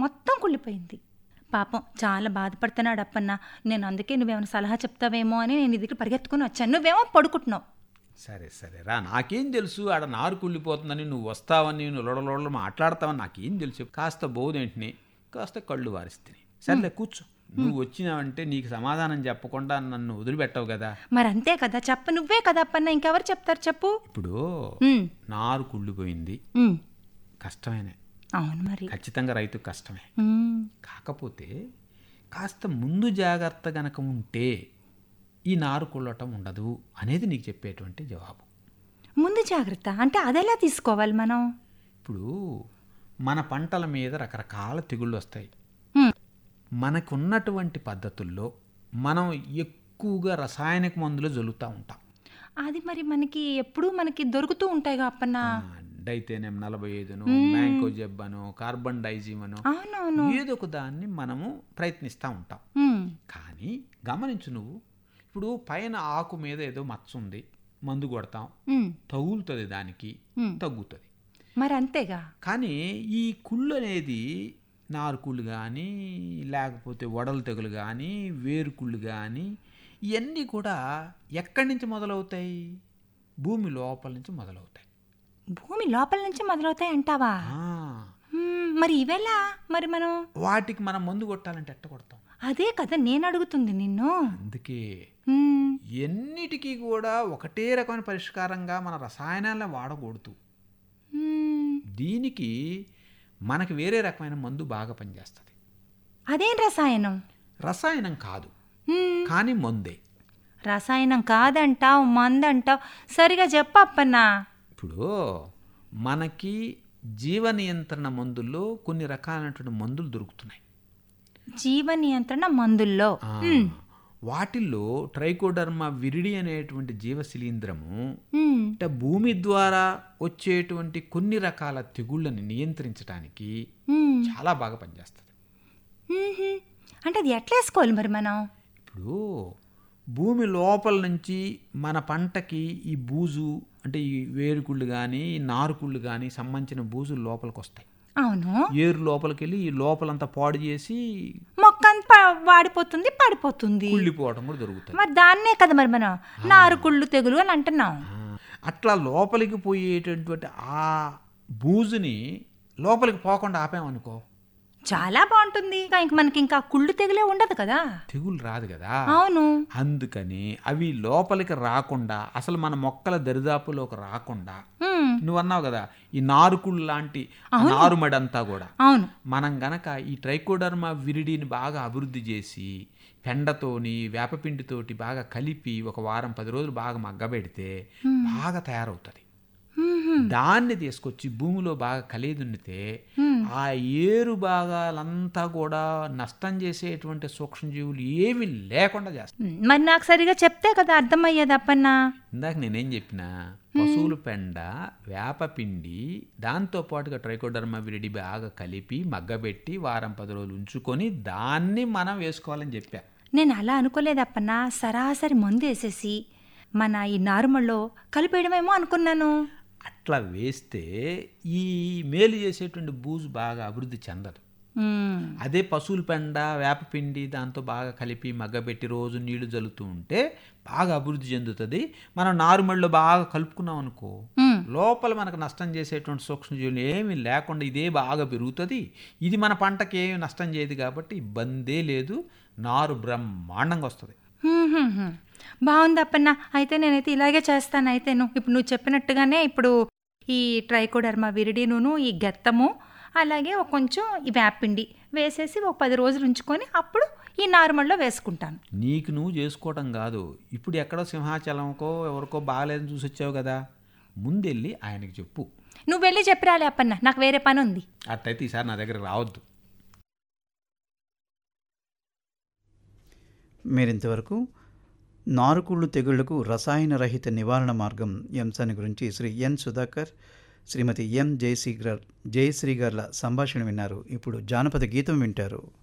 మొత్తం కుళ్ళిపోయింది. పాపం చాలా బాధపడుతున్నాడు అప్పన్న. నేను అందుకే నువ్వేమైనా సలహా చెప్తావేమో అని నేను ఇది పరిగెత్తుకుని వచ్చాను. నువ్వేమో పడుకుంటున్నావు. సరే సరే రా, నాకేం తెలుసు ఆడ నారు కుళ్ళిపోతుందని, నువ్వు వస్తావని, నువ్వు లొడలోడలు మాట్లాడతావని నాకేం తెలుసు. కాస్త బోధేంటిని కాస్త కళ్ళు వారిస్తే. సర్లే కూర్చో. నువ్వు వచ్చినావంటే నీకు సమాధానం చెప్పకుండా నన్ను వదిలిపెట్టవు కదా. మరి అంతే కదా, చెప్ప నువ్వే కదా అప్పన్న, ఇంకెవరు చెప్తారు చెప్పు. ఇప్పుడు నారు కుళ్ళిపోయింది, కష్టమేనే. అవును, మరి ఖచ్చితంగా రైతు కష్టమే. కాకపోతే కాస్త ముందు జాగ్రత్త గనక ఉంటే ఈ నారు కుళ్ళటం ఉండదు అనేది నీకు చెప్పేటువంటి జవాబు. ముందు జాగ్రత్త అంటే అదెలా తీసుకోవాలి మనం? ఇప్పుడు మన పంటల మీద రకరకాల తెగుళ్ళు వస్తాయి. మనకున్నటువంటి పద్ధతుల్లో మనం ఎక్కువగా రసాయనిక మందులు జల్లుతూ ఉంటాం. అది మరి మనకి ఎప్పుడూ మనకి దొరుకుతూ ఉంటాయిగా అప్పన్న. డైతేనేం 45 మ్యాంకో జబ్బను, కార్బన్ డైజిమను, ఏదో ఒక దాన్ని మనము ప్రయత్నిస్తూ ఉంటాం. కానీ గమనించు, నువ్వు ఇప్పుడు పైన ఆకు మీద ఏదో మచ్చ ఉంది, మందు కొడతాం, తగులుతుంది, దానికి తగ్గుతుంది. మరి అంతేగా. కానీ ఈ కుళ్ళు అనేది నారుకుళ్ళు కానీ, లేకపోతే వడల తెగులు కానీ, వేరుకుళ్ళు కానీ, ఇవన్నీ కూడా ఎక్కడి నుంచి మొదలవుతాయి? భూమి లోపల నుంచి మొదలవుతాయి. భూమి లోపల నుంచి మొదలవుతాయి అంటావా? మరి ఇవెలా మరి మనం వాటికి మనం మందు కొట్టాలంటే ఎట్ట కొడతాం? అదే కదా నేను అడుగుతుంది నిన్ను. అందుకే ఎన్నిటికీ కూడా ఒకటే రకమైన పరిష్కారంగా మన రసాయనాలను వాడకూడదు. దీనికి మనకి వేరే రకమైన మందు బాగా పనిచేస్తుంది. అదేం రసాయనం? రసాయనం కాదు కానీ మందే. రసాయనం కాదంటావు, మందంటావు, సరిగా చెప్పప్పన్నా. ఇప్పుడు మనకి జీవ నియంత్రణ మందుల్లో కొన్ని రకాలైనటువంటి మందులు దొరుకుతున్నాయి. జీవ నియంత్రణ మందుల్లో వాటిల్లో ట్రైకోడర్మా విరిడి అనేటువంటి జీవ శిలీంధ్రము అంటే భూమి ద్వారా వచ్చేటువంటి కొన్ని రకాల తెగుళ్ళని నియంత్రించడానికి చాలా బాగా పనిచేస్తుంది. అంటే అది ఎట్లా వేసుకోవాలి మరి మనం? ఇప్పుడు భూమి లోపల నుంచి మన పంటకి ఈ బూజు అంటే ఈ వేరుకుళ్ళు కానీ, ఈ నారుకుళ్ళు కానీ సంబంధించిన బూజులు లోపలికి వస్తాయి. అవును, ఏరు లోపలికి వెళ్ళి ఈ లోపలంతా పాడు చేసి మొక్క అంతా వాడిపోతుంది, పడిపోతుంది, కుళ్ళిపోవడం కూడా జరుగుతుంది. మరి దాన్నే కదా మరి మనం నారుకుళ్ళు తెగులు అని అంటున్నాం. అట్లా లోపలికి పోయేటటువంటి ఆ బూజుని లోపలికి పోకుండా ఆపామనుకో చాలా బాగుంటుంది. ఇంక మనకి ఇంకా కుళ్ళు తెగులే ఉండదు కదా, తెగులు రాదు కదా. అవును, అందుకని అవి లోపలికి రాకుండా, అసలు మన మొక్కల దరిదాపులోకి రాకుండా, నువ్వు అన్నావు కదా ఈ నారుకుళ్ళు లాంటి నారుమడి అంతా కూడా అవును మనం గనక ఈ ట్రైకోడర్మా విరిడిని బాగా అభివృద్ధి చేసి పెండతోని వేపపిండితోటి బాగా కలిపి ఒక వారం 10 రోజులు బాగా మగ్గబెడితే బాగా తయారవుతుంది. దాన్ని తీసుకొచ్చి భూమిలో బాగా కలిదున్నితే ఆ ఏరు భాగాలంతా కూడా నష్టం చేసేటువంటి సూక్ష్మజీవులు ఏవి లేకుండా చేస్తాయి. మరి నాకు సరిగా చెప్తే కదా అర్థమయ్యేది అప్పన్నా. ఇందాక నేనేం చెప్పినా, పశువుల పెండ, వేపపిండి, దాంతో పాటుగా ట్రైకోడర్మా విరిడి బాగా కలిపి మగ్గబెట్టి వారం 10 రోజులు ఉంచుకొని దాన్ని మనం వేసుకోవాలని చెప్పా. నేను అలా అనుకోలేదు అప్పన్నా, సరాసరి మందు వేసేసి మన ఈ నారుమల్లో కలిపేయడమేమో అనుకున్నాను. అట్లా వేస్తే ఈ మేలు చేసేటువంటి బూజు బాగా అభివృద్ధి చెందదు. అదే పశువుల పెండ, వేపపిండి దాంతో బాగా కలిపి మగ్గబెట్టి రోజు నీళ్లు జల్లుతూ ఉంటే బాగా అభివృద్ధి చెందుతుంది. మనం నారుమడిలో బాగా కలుపుకున్నాం అనుకో, లోపల మనకు నష్టం చేసేటువంటి సూక్ష్మజీవులు ఏమీ లేకుండా ఇదే బాగా పెరుగుతుంది. ఇది మన పంటకి ఏమి నష్టం చేయదు కాబట్టి ఇబ్బందే లేదు, నారు బ్రహ్మాండంగా వస్తుంది. బాగుంది అప్పన్న, అయితే నేనైతే ఇలాగే చేస్తాను. అయితే ఇప్పుడు నువ్వు చెప్పినట్టుగానే ఇప్పుడు ఈ ట్రైకోడర్మా విరిడిను, ఈ గెత్తము, అలాగే ఒక కొంచెం ఈ వేపిండి వేసేసి ఒక 10 రోజులు ఉంచుకొని అప్పుడు ఈ నార్మల్లో వేసుకుంటాను. నీకు నువ్వు చేసుకోవటం కాదు, ఇప్పుడు ఎక్కడో సింహాచలంకో ఎవరికో బాగాలేదని చూసి వచ్చావు కదా, ముందెళ్ళి ఆయనకి చెప్పు. నువ్వు వెళ్ళి చెప్పిరాలే అప్పన్న, నాకు వేరే పని ఉంది. అట్టయితే ఈసారి నా దగ్గర రావద్దు. మీరింతవరకు నారుకుళ్ళు తెగుళ్లకు రసాయన రహిత నివారణ మార్గం ఈ అంశాన్ని గురించి శ్రీ ఎన్ సుధాకర్, శ్రీమతి ఎం జయశ్రీ గార్ల సంభాషణ విన్నారు. ఇప్పుడు జానపద గీతం వింటారు.